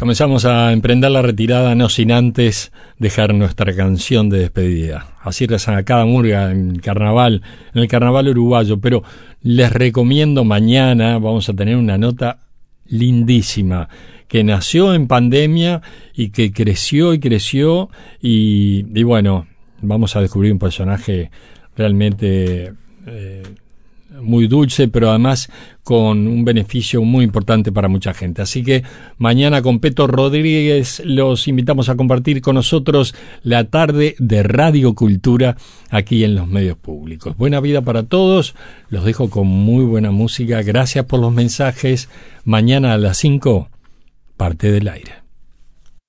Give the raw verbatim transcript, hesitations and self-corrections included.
Comenzamos a emprender la retirada, no sin antes dejar nuestra canción de despedida. Así rezan a cada murga en carnaval, en el carnaval uruguayo, pero les recomiendo mañana, vamos a tener una nota lindísima, que nació en pandemia y que creció y creció y, y bueno, vamos a descubrir un personaje realmente eh, muy dulce, pero además con un beneficio muy importante para mucha gente. Así que mañana con Peto Rodríguez los invitamos a compartir con nosotros la tarde de Radio Cultura aquí en los medios públicos. Buena vida para todos, los dejo con muy buena música. Gracias por los mensajes. Mañana a las cinco, parte del aire.